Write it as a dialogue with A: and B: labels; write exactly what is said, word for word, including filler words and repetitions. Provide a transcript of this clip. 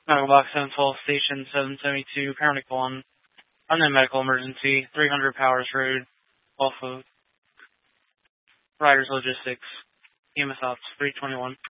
A: Medical Box seven twelve, Station seven seventy-two, Paramedic one. Unknown medical emergency, three hundred Powers Road, off of Riders Logistics, E M S Ops three twenty-one.